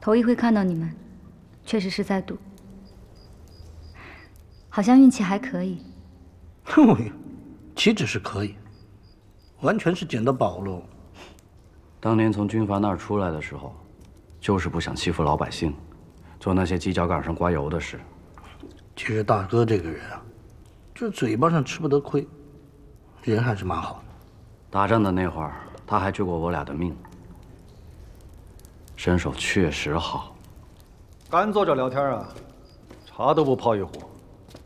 头一回看到你们，确实是在赌，好像运气还可以。 哼，岂止是可以，完全是捡到宝喽。 当年从军阀那儿出来的时候，就是不想欺负老百姓，做那些犄角岗上刮油的事。 其实大哥这个人啊，这嘴巴上吃不得亏，人还是蛮好的。 打仗的那会儿，他还救过我俩的命，身手确实好。 干坐着聊天啊，茶都不泡一壶。